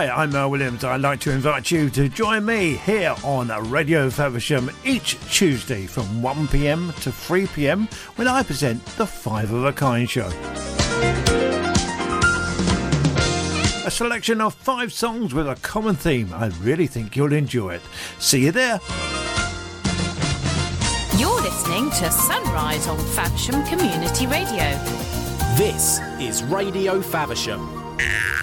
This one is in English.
Hi, I'm Mel Williams. I'd like to invite you to join me here on Radio Faversham each Tuesday from 1 p.m. to 3 p.m. when I present the Five of a Kind show. A selection of 5 songs with a common theme. I really think you'll enjoy it. See you there. You're listening to Sunrise on Faversham Community Radio. This is Radio Faversham.